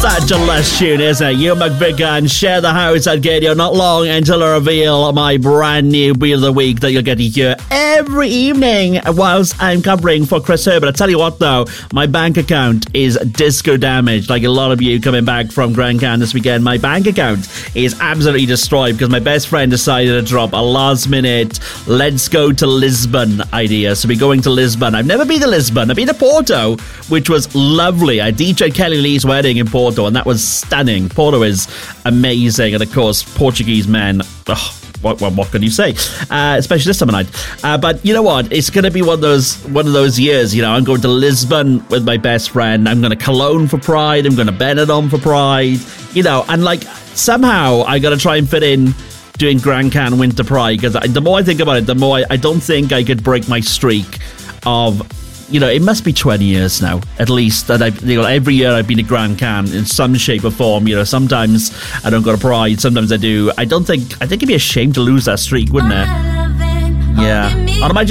Such a lush tune, isn't it? Ewan McVicar and Share the House at Gadio. Not long until I reveal my brand new Wheel of the Week that you'll get to hear every evening whilst I'm covering for Chris Herbert. I tell you what though, my bank account is disco damaged. Like a lot of you coming back from Grand Can this weekend, my bank account is absolutely destroyed because my best friend decided to drop a last minute let's go to Lisbon idea. So we're going to Lisbon. I've never been to Lisbon. I've been to Porto, which was lovely. I DJed Kelly Lee's wedding in Porto and that was stunning. Porto is amazing, and of course Portuguese men, what can you say, especially this summer night, but you know what, it's going to be one of those years. You know, I'm going to Lisbon with my best friend, I'm going to Cologne for Pride, I'm going to Benidorm for Pride, you know, and like somehow I got to try and fit in doing Grand Can Winter Pride, because the more I think about it, the more I don't think I could break my streak of, you know, it must be 20 years now, at least, that I've, you know, every year I've been to Grand Can in some shape or form. You know, sometimes I don't go to Pride, sometimes I do. I think it'd be a shame to lose that streak, wouldn't it? Yeah. I'd imagine